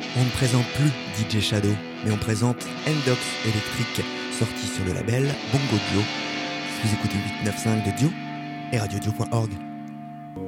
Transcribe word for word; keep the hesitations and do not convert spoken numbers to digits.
On ne présente plus D J Shadow, mais on présente Endox Electric, sorti sur le label Bongo Dio. Vous écoutez huit neuf cinq de Dio et radio dio point org.